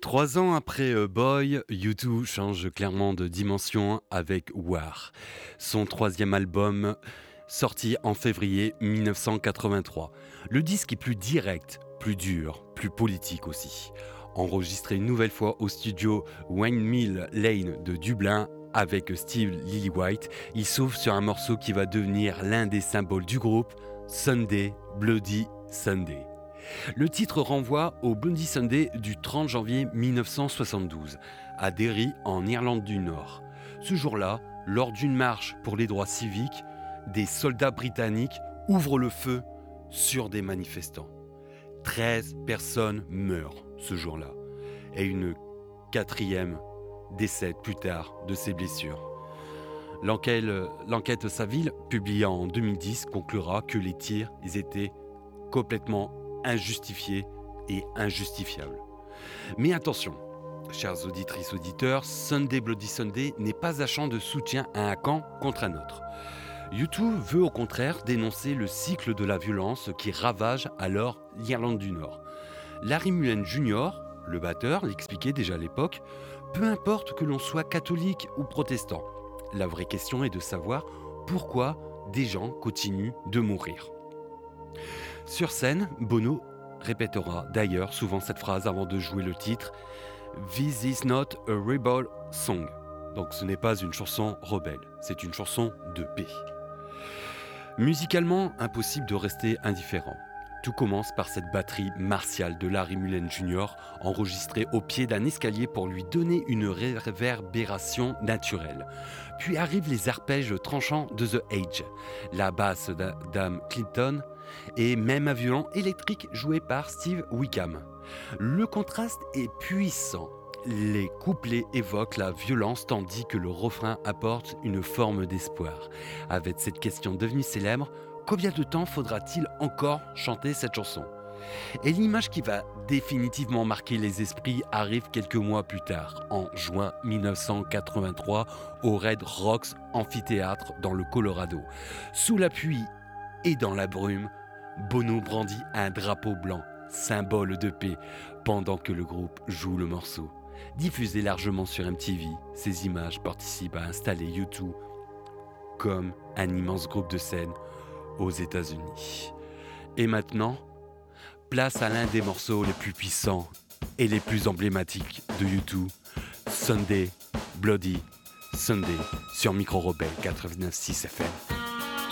3 ans après Boy, U2 change clairement de dimension avec War, son troisième album sorti en février 1983. Le disque est plus direct, plus dur, plus politique aussi. Enregistré une nouvelle fois au studio Windmill Lane de Dublin avec Steve Lillywhite, il s'ouvre sur un morceau qui va devenir l'un des symboles du groupe, Sunday, Bloody Sunday. Le titre renvoie au Bloody Sunday du 30 janvier 1972, à Derry, en Irlande du Nord. Ce jour-là, lors d'une marche pour les droits civiques, des soldats britanniques ouvrent le feu sur des manifestants. 13 personnes meurent ce jour-là, et une quatrième décède plus tard de ses blessures. L'enquête Saville, publiée en 2010, conclura que les tirs étaient complètement injustifiés et injustifiables. Mais attention, chères auditrices, auditeurs, Sunday Bloody Sunday n'est pas un chant de soutien à un camp contre un autre. U2 veut au contraire dénoncer le cycle de la violence qui ravage alors l'Irlande du Nord. Larry Mullen Jr., le batteur, l'expliquait déjà à l'époque, peu importe que l'on soit catholique ou protestant, la vraie question est de savoir pourquoi des gens continuent de mourir. Sur scène, Bono répétera d'ailleurs souvent cette phrase avant de jouer le titre « This is not a rebel song ». Donc ce n'est pas une chanson rebelle, c'est une chanson de paix. Musicalement, impossible de rester indifférent. Tout commence par cette batterie martiale de Larry Mullen Jr. enregistrée au pied d'un escalier pour lui donner une réverbération naturelle. Puis arrivent les arpèges tranchants de The Age, la basse d'Adam Clinton et même un violon électrique joué par Steve Wickham. Le contraste est puissant. Les couplets évoquent la violence tandis que le refrain apporte une forme d'espoir. Avec cette question devenue célèbre, combien de temps faudra-t-il encore chanter cette chanson ? Et l'image qui va définitivement marquer les esprits arrive quelques mois plus tard, en juin 1983, au Red Rocks Amphithéâtre dans le Colorado. Sous la pluie et dans la brume, Bono brandit un drapeau blanc, symbole de paix, pendant que le groupe joue le morceau. Diffusé largement sur MTV, ces images participent à installer U2 comme un immense groupe de scène aux États-Unis. Et maintenant, place à l'un des morceaux les plus puissants et les plus emblématiques de U2, Sunday, Bloody Sunday, sur Micro Rebelle 89.6 FM.